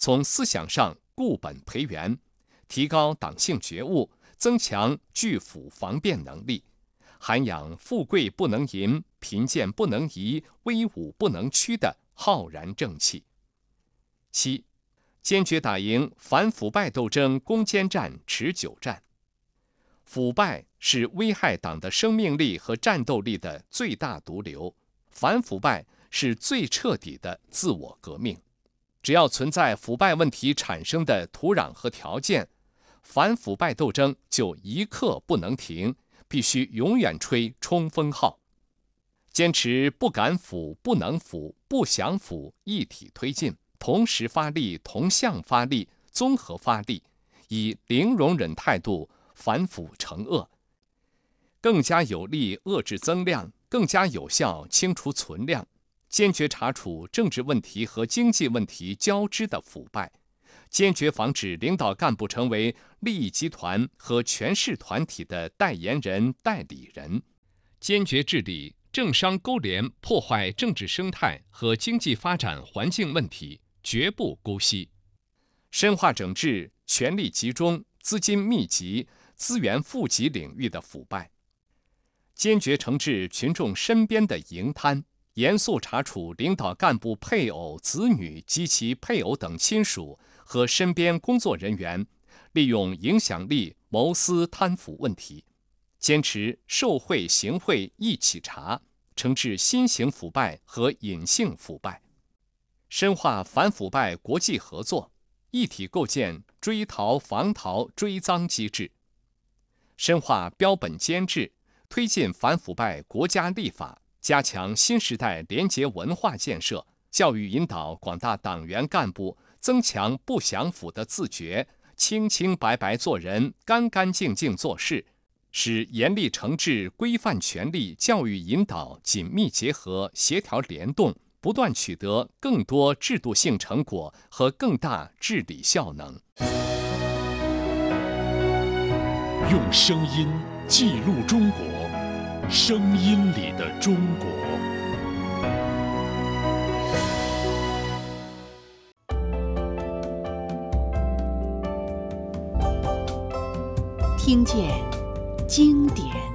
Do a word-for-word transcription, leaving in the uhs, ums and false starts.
从思想上固本培元，提高党性觉悟，增强拒腐防变能力，涵养富贵不能淫、贫贱不能移、威武不能屈的浩然正气。七，坚决打赢反腐败斗争攻坚战、持久战。腐败是危害党的生命力和战斗力的最大毒瘤，反腐败是最彻底的自我革命。只要存在腐败问题产生的土壤和条件，反腐败斗争就一刻不能停，必须永远吹冲锋号。坚持不敢腐、不能腐、不想腐一体推进，同时发力、同向发力、综合发力，以零容忍态度反腐惩恶，更加有力遏制增量，更加有效清除存量，坚决查处政治问题和经济问题交织的腐败，坚决防止领导干部成为利益集团和权势团体的代言人、代理人，坚决治理政商勾连破坏政治生态和经济发展环境问题，绝不姑息。深化整治权力集中、资金密集、资源富集领域的腐败，坚决惩治群众身边的营贪，严肃查处领导干部配偶、子女及其配偶等亲属和身边工作人员利用影响力谋私贪腐问题，坚持受贿行贿一起查，惩治新型腐败和隐性腐败，深化反腐败国际合作，一体构建追逃防逃追赃机制，深化标本监制，推进反腐败国家立法，加强新时代廉洁文化建设，教育引导广大党员干部增强不享腐的自觉，清清白白做人，干干净净做事，使严厉惩治规范权力教育引导紧密结合、协调联动，不断取得更多制度性成果和更大治理效能。 用声音记录中国，声音里的中国。 听见经典